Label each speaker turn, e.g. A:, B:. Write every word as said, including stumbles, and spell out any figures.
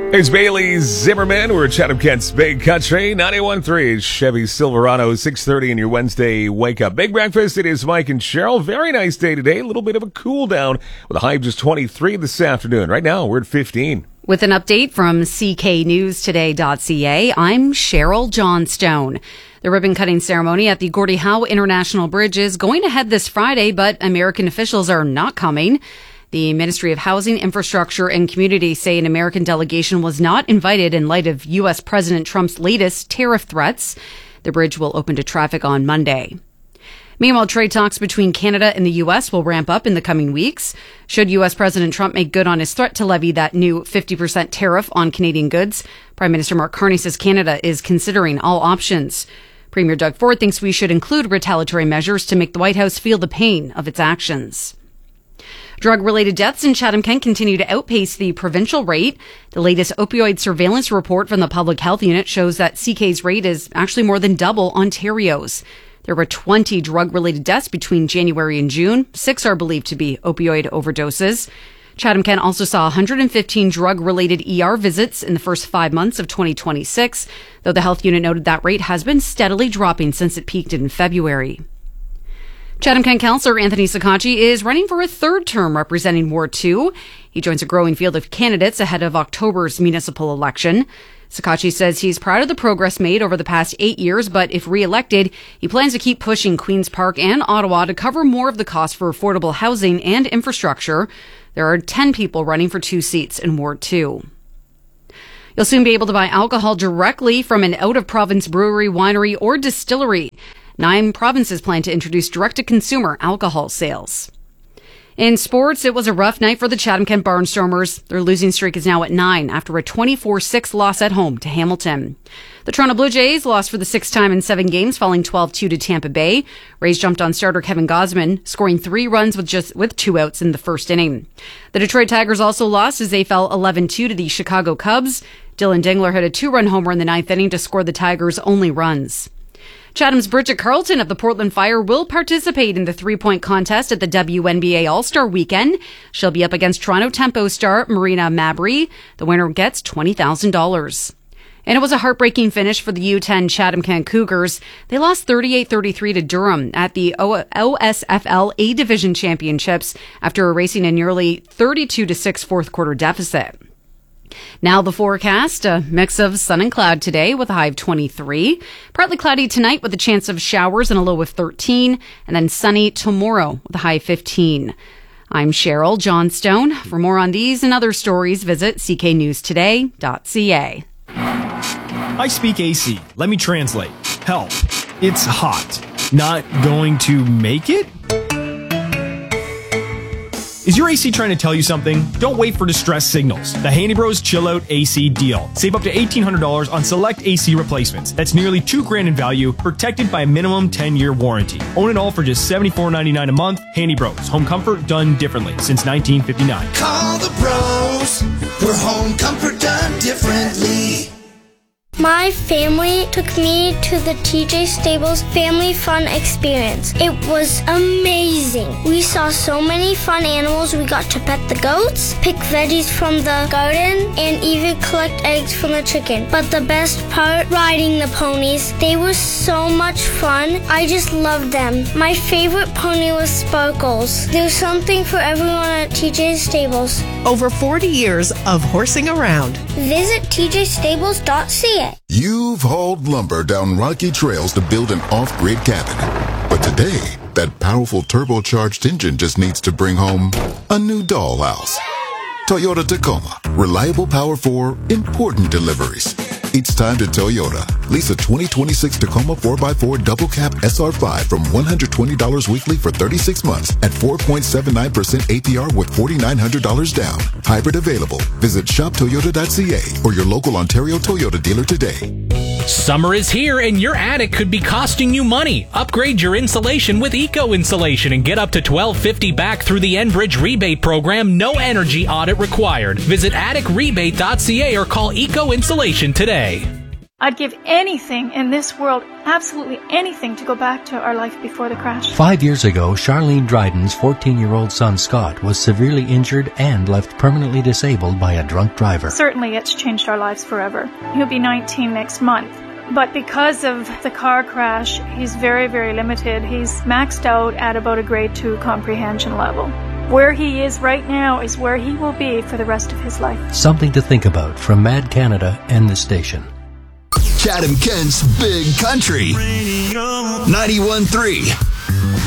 A: It's Bailey Zimmerman. We're at Chatham-Kent's Big Country, ninety-one point three Chevy Silverado, six thirty in your Wednesday wake-up. Big breakfast, it is Mike and Cheryl. Very nice day today. A little bit of a cool down with a high of just twenty-three this afternoon. Right now, we're at fifteen.
B: With an update from C K News Today dot C A, I'm Cheryl Johnstone. The ribbon-cutting ceremony at the Gordie Howe International Bridge is going ahead this Friday, but American officials are not coming. The Ministry of Housing, Infrastructure and Community say an American delegation was not invited in light of U S President Trump's latest tariff threats. The bridge will open to traffic on Monday. Meanwhile, trade talks between Canada and the U S will ramp up in the coming weeks. Should U S President Trump make good on his threat to levy that new fifty percent tariff on Canadian goods, Prime Minister Mark Carney says Canada is considering all options. Premier Doug Ford thinks we should include retaliatory measures to make the White House feel the pain of its actions. Drug-related deaths in Chatham-Kent continue to outpace the provincial rate. The latest opioid surveillance report from the Public Health Unit shows that C K's rate is actually more than double Ontario's. There were twenty drug-related deaths between January and June. Six are believed to be opioid overdoses. Chatham-Kent also saw one hundred fifteen drug-related E R visits in the first five months of twenty twenty-six, though the health unit noted that rate has been steadily dropping since it peaked in February. Chatham-Kent Councillor Anthony Sakachi is running for a third term representing Ward two. He joins a growing field of candidates ahead of October's municipal election. Sakachi says he's proud of the progress made over the past eight years, but if re-elected, he plans to keep pushing Queen's Park and Ottawa to cover more of the cost for affordable housing and infrastructure. There are ten people running for two seats in Ward two. You'll soon be able to buy alcohol directly from an out-of-province brewery, winery, or distillery. Nine provinces plan to introduce direct-to-consumer alcohol sales. In sports, it was a rough night for the Chatham-Kent Barnstormers. Their losing streak is now at nine after a twenty-four six loss at home to Hamilton. The Toronto Blue Jays lost for the sixth time in seven games, falling twelve two to Tampa Bay. Rays jumped on starter Kevin Gausman, scoring three runs with just with two outs in the first inning. The Detroit Tigers also lost as they fell eleven two to the Chicago Cubs. Dylan Dingler hit a two-run homer in the ninth inning to score the Tigers' only runs. Chatham's Bridget Carlton of the Portland Fire will participate in the three-point contest at the W N B A All-Star Weekend. She'll be up against Toronto Tempo star Marina Mabry. The winner gets twenty thousand dollars. And it was a heartbreaking finish for the U ten Chatham-Kent Cougars. They lost thirty-eight thirty-three to Durham at the O S F L A Division Championships after erasing a nearly thirty-two to six fourth-quarter deficit. Now the forecast, a mix of sun and cloud today with a high of twenty-three. Partly cloudy tonight with a chance of showers and a low of thirteen. And then sunny tomorrow with a high of fifteen. I'm Cheryl Johnstone. For more on these and other stories, visit C K News Today dot C A.
C: I speak A C. Let me translate. Help. It's hot. Not going to make it? Is your A C trying to tell you something? Don't wait for distress signals. The Handy Bros Chill Out A C deal. Save up to eighteen hundred dollars on select A C replacements. That's nearly two grand in value, protected by a minimum ten-year warranty. Own it all for just seventy-four ninety-nine a month. Handy Bros. Home comfort done differently since nineteen fifty-nine.
D: Call the bros. We're home comfort done differently.
E: My family took me to the T J Stables Family Fun Experience. It was amazing. We saw so many fun animals. We got to pet the goats, pick veggies from the garden, and even collect eggs from the chicken. But the best part, riding the ponies. They were so much fun. I just loved them. My favorite pony was Sparkles. There's something for everyone at T J Stables.
F: Over forty years of horsing around.
E: Visit T J Stables dot C A.
G: You've hauled lumber down rocky trails to build an off-grid cabin. But today, that powerful turbocharged engine just needs to bring home a new dollhouse. Toyota Tacoma. Reliable power for important deliveries. It's time to Toyota. Lease a twenty twenty-six Tacoma four by four Double Cab S R five from one hundred twenty dollars weekly for thirty-six months at four point seven nine percent A P R with four thousand nine hundred dollars down. Hybrid available. Visit shop toyota dot C A or your local Ontario Toyota dealer today.
H: Summer is here and your attic could be costing you money. Upgrade your insulation with Eco Insulation and get up to twelve fifty back through the Enbridge rebate program. No energy audit required. Visit attic rebate dot C A or call Eco Insulation today.
I: I'd give anything in this world, absolutely anything, to go back to our life before the crash.
J: Five years ago, Charlene Dryden's fourteen-year-old son Scott was severely injured and left permanently disabled by a drunk driver.
I: Certainly it's changed our lives forever. He'll be nineteen next month. But because of the car crash, he's very, very limited. He's maxed out at about a grade two comprehension level. Where he is right now is where he will be for the rest of his life.
J: Something to think about from Mad Canada and the station.
K: Chatham Kent's Big Country ninety-one point three.